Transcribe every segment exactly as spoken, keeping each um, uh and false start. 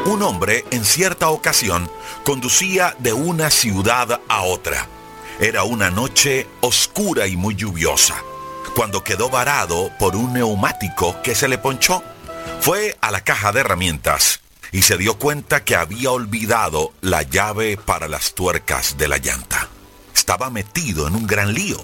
Un hombre en cierta ocasión conducía de una ciudad a otra. Era una noche oscura y muy lluviosa, cuando quedó varado por un neumático que se le ponchó. Fue a la caja de herramientas y se dio cuenta que había olvidado la llave para las tuercas de la llanta. Estaba metido en un gran lío.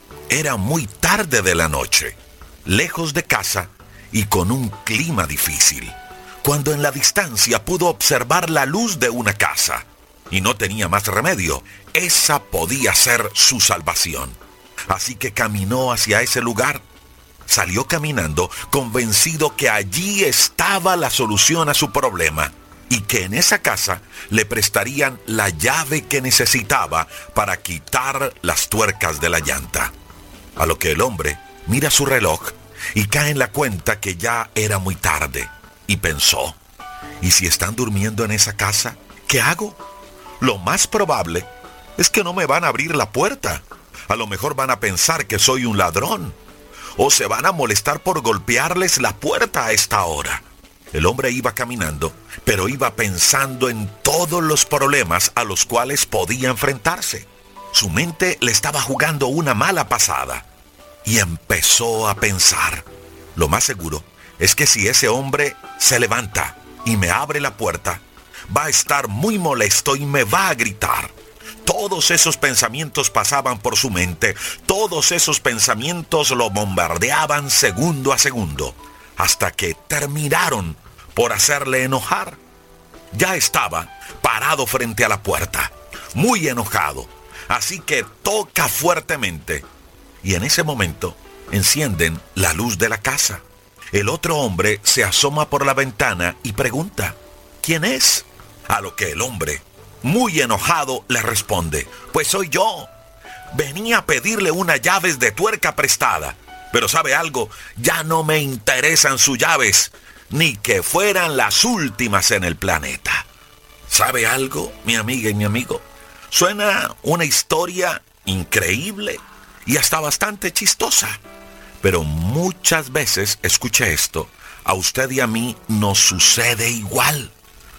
Era muy tarde de la noche, lejos de casa y con un clima difícil, cuando en la distancia pudo observar la luz de una casa. Y no tenía más remedio. Esa podía ser su salvación. Así que caminó hacia ese lugar. Salió caminando, convencido que allí estaba la solución a su problema, y que en esa casa le prestarían la llave que necesitaba para quitar las tuercas de la llanta. A lo que el hombre mira su reloj y cae en la cuenta que ya era muy tarde. Y pensó, ¿y si están durmiendo en esa casa? ¿Qué hago? Lo más probable es que no me van a abrir la puerta. A lo mejor van a pensar que soy un ladrón, o se van a molestar por golpearles la puerta a esta hora. El hombre iba caminando, pero iba pensando en todos los problemas a los cuales podía enfrentarse. Su mente le estaba jugando una mala pasada, y empezó a pensar, lo más seguro es que si ese hombre se levanta y me abre la puerta, va a estar muy molesto y me va a gritar. Todos esos pensamientos pasaban por su mente, todos esos pensamientos lo bombardeaban segundo a segundo, hasta que terminaron por hacerle enojar. Ya estaba parado frente a la puerta, muy enojado, así que toca fuertemente, y en ese momento encienden la luz de la casa. El otro hombre se asoma por la ventana y pregunta, ¿quién es? A lo que el hombre, muy enojado, le responde, pues soy yo. Venía a pedirle unas llaves de tuerca prestada, pero ¿sabe algo? Ya no me interesan sus llaves, ni que fueran las últimas en el planeta. ¿Sabe algo, mi amiga y mi amigo? Suena una historia increíble y hasta bastante chistosa. Pero muchas veces, escuche esto, a usted y a mí nos sucede igual.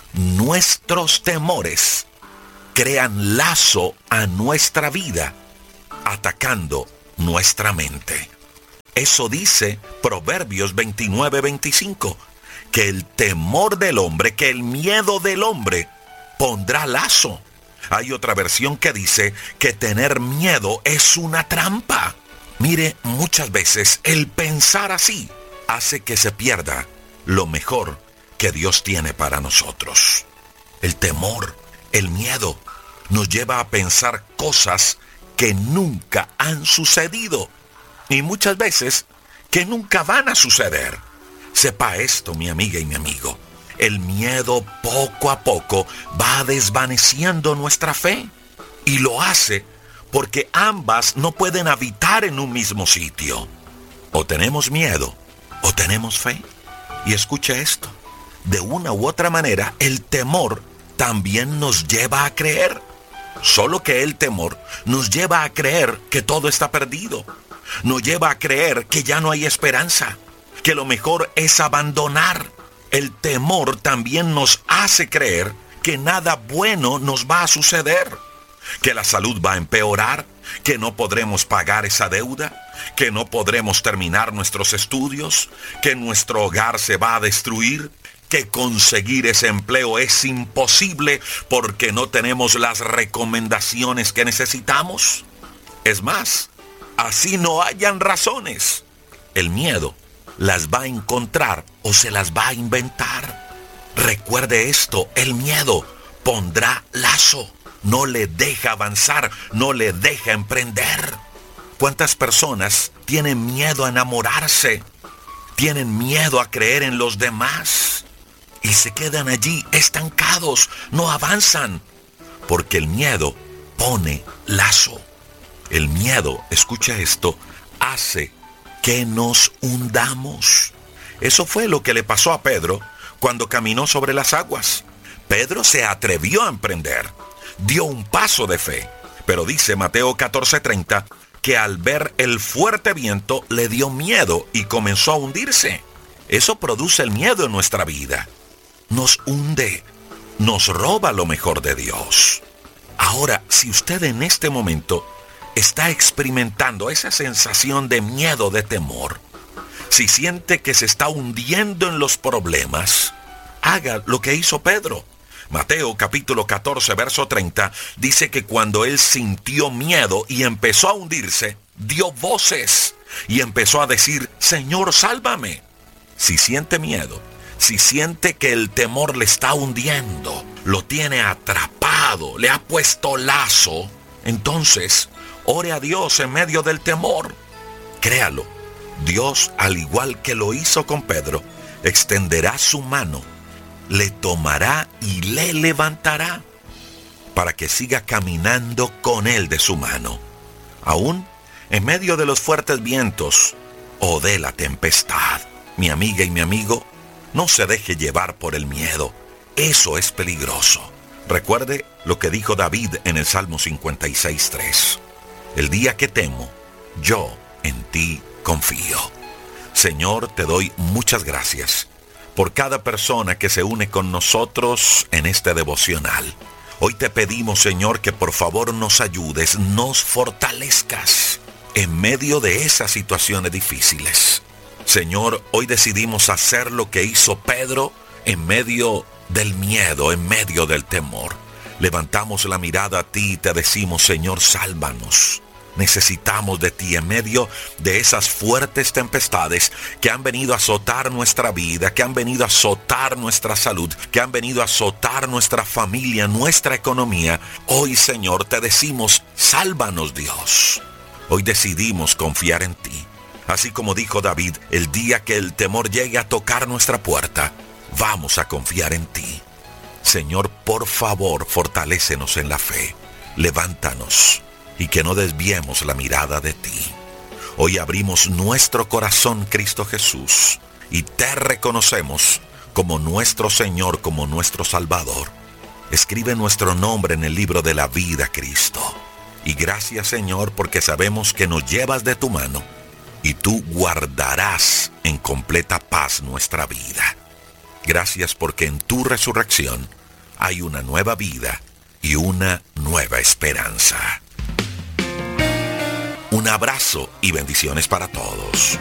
Nuestros temores crean lazo a nuestra vida, atacando nuestra mente. Eso dice Proverbios veintinueve veinticinco, que el temor del hombre, que el miedo del hombre pondrá lazo. Hay otra versión que dice que tener miedo es una trampa. Mire, muchas veces el pensar así hace que se pierda lo mejor que Dios tiene para nosotros. El temor, el miedo, nos lleva a pensar cosas que nunca han sucedido y muchas veces que nunca van a suceder. Sepa esto, mi amiga y mi amigo. El miedo poco a poco va desvaneciendo nuestra fe, y lo hace porque ambas no pueden habitar en un mismo sitio. O tenemos miedo o tenemos fe. Y escucha esto, de una u otra manera el temor también nos lleva a creer. Solo que el temor nos lleva a creer que todo está perdido. Nos lleva a creer que ya no hay esperanza, que lo mejor es abandonar. El temor también nos hace creer que nada bueno nos va a suceder, que la salud va a empeorar, que no podremos pagar esa deuda, que no podremos terminar nuestros estudios, que nuestro hogar se va a destruir, que conseguir ese empleo es imposible porque no tenemos las recomendaciones que necesitamos. Es más, así no hayan razones, el miedo las va a encontrar o se las va a inventar. Recuerde esto, el miedo pondrá lazo, no le deja avanzar, no le deja emprender. ¿Cuántas personas tienen miedo a enamorarse? Tienen miedo a creer en los demás y se quedan allí estancados, no avanzan, porque el miedo pone lazo. El miedo, escucha esto, hace que nos hundamos. Eso fue lo que le pasó a Pedro cuando caminó sobre las aguas. Pedro se atrevió a emprender, dio un paso de fe, pero dice Mateo catorce treinta que al ver el fuerte viento le dio miedo y comenzó a hundirse. Eso produce el miedo en nuestra vida. nos hunde, nos roba lo mejor de Dios. Ahora, si usted en este momento está experimentando esa sensación de miedo, de temor, si siente que se está hundiendo en los problemas, haga lo que hizo Pedro. Mateo capítulo catorce, verso treinta, dice que cuando él sintió miedo y empezó a hundirse, dio voces y empezó a decir, Señor, sálvame. Si siente miedo, si siente que el temor le está hundiendo, lo tiene atrapado, le ha puesto lazo, entonces ore a Dios en medio del temor. Créalo, Dios, al igual que lo hizo con Pedro, extenderá su mano, le tomará y le levantará para que siga caminando con él de su mano, aún en medio de los fuertes vientos o de la tempestad. Mi amiga y mi amigo, no se deje llevar por el miedo. Eso es peligroso. Recuerde lo que dijo David en el Salmo cincuenta y seis, tres. El día que temo, yo en ti confío. Señor, te doy muchas gracias por cada persona que se une con nosotros en este devocional. Hoy te pedimos, Señor, que por favor nos ayudes, nos fortalezcas en medio de esas situaciones difíciles. Señor, hoy decidimos hacer lo que hizo Pedro en medio del miedo, en medio del temor. Levantamos la mirada a ti y te decimos, Señor, sálvanos. Necesitamos de ti en medio de esas fuertes tempestades que han venido a azotar nuestra vida, que han venido a azotar nuestra salud, que han venido a azotar nuestra familia, nuestra economía. Hoy, Señor, te decimos, sálvanos, Dios. Hoy decidimos confiar en ti. Así como dijo David, el día que el temor llegue a tocar nuestra puerta, vamos a confiar en ti. Señor, por favor, fortalécenos en la fe. Levántanos y que no desviemos la mirada de ti. Hoy abrimos nuestro corazón, Cristo Jesús, y te reconocemos como nuestro Señor, como nuestro Salvador. Escribe nuestro nombre en el libro de la vida, Cristo. Y gracias, Señor, porque sabemos que nos llevas de tu mano y tú guardarás en completa paz nuestra vida. Gracias porque en tu resurrección hay una nueva vida y una nueva esperanza. Un abrazo y bendiciones para todos.